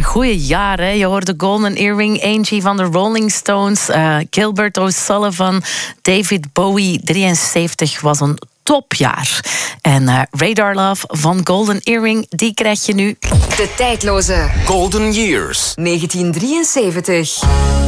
goeie jaar. Hè? Je hoorde Golden Earring, Angie van de Rolling Stones, Gilbert O'Sullivan, David Bowie. 73 was een topjaar. En Radar Love van Golden Earring, die krijg je nu. De tijdloze Golden Years. 1973.